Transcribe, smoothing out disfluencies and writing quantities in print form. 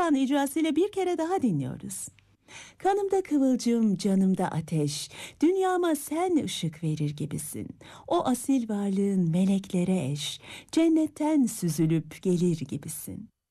Erkan icrasıyla bir kere daha dinliyoruz. Kanımda kıvılcım, canımda ateş, dünyama sen ışık verir gibisin. O asil varlığın meleklere eş, cennetten süzülüp gelir gibisin.